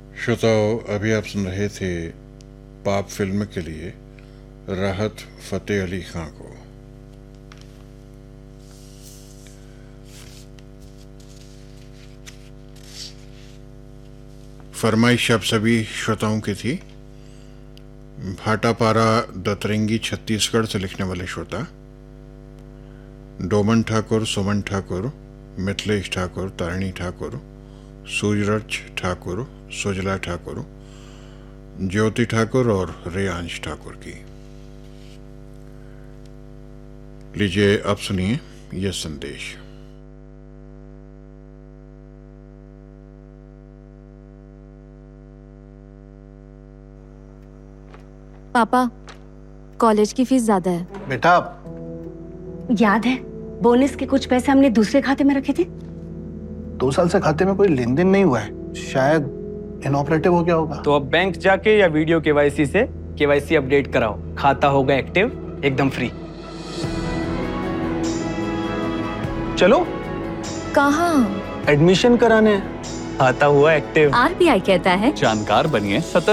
श्रोताओं, अभी आप सुन रहे थे पाप फिल्म के लिए राहत फतेह अली खां को। फरमाइश आप सभी श्रोताओं की थी। भाटापारा दतरंगी छत्तीसगढ़ से लिखने वाले श्रोता डोमन ठाकुर, सुमन ठाकुर, मिथिलेश ठाकुर, तारिणी ठाकुर, सूरज ठाकुर, सुजला ठाकुर, ज्योति ठाकुर और रेयांश ठाकुर की। लीजिए अब सुनिए यह संदेश। पापा, कॉलेज की फीस ज्यादा है। बेटा, याद है बोनस के कुछ पैसे हमने दूसरे खाते में रखे थे? 2 साल से खाते में कोई लेन देन नहीं हुआ है, शायद इनऑपरेटिव हो गया होगा। तो अब बैंक जाके या वीडियो केवाईसी से केवाईसी अपडेट कराओ, खाता होगा एक्टिव, एकदम फ्री। चलो कहाँ? एडमिशन कराने, खाता हुआ एक्टिव। आरबीआई कहता है जानकार बनिए, सतर्क